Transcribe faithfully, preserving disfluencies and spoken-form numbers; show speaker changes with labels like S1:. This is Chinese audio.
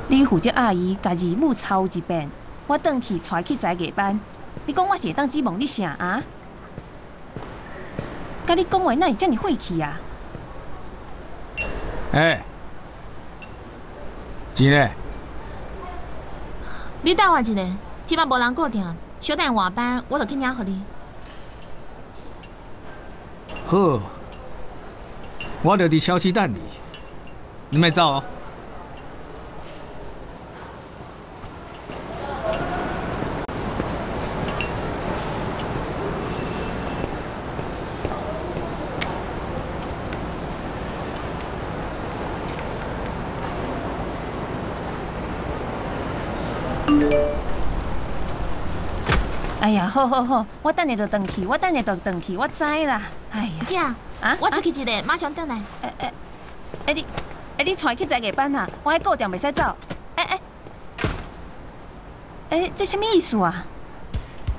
S1: 你负责阿姨甲姨母操一遍，我转去带去栽艺班。你讲我是会当指望你啥啊？甲你讲话哪会遮尔晦气啊？
S2: 哎、欸，钱呢？
S3: 你等我一下，即摆无人固定，小等下班我就去领互你。
S2: 好，我就伫超市等你，你莫走哦。
S1: 哎呀，好好好，我等下就转去，我等下就转去，我知啦。哎呀，
S3: 姐，
S1: 啊，
S3: 我出去一下，马上转来。
S1: 哎哎哎，你哎你带去栽艺班啊？我喺固定袂使走。哎哎哎，这什么意思啊？